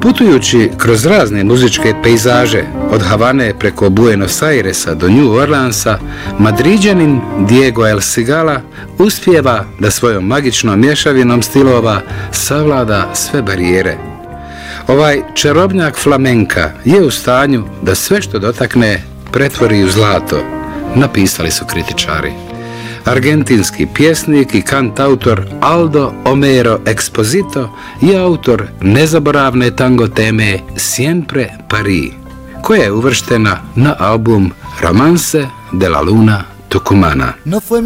Putujući kroz razne muzičke pejzaže, od Havane preko Buenos Airesa do New Orleansa, Madriđanin Diego El Cigala uspijeva da svojom magičnom mješavinom stilova savlada sve barijere. Ovaj čarobnjak flamenka je u stanju da sve što dotakne pretvori u zlato, napisali su kritičari. Argentinski pjesnik i kantautor Aldo Homero Exposito je autor nezaboravne tango teme Siempre Paris, koja je uvrštena na album Romance de la Luna Tucumana.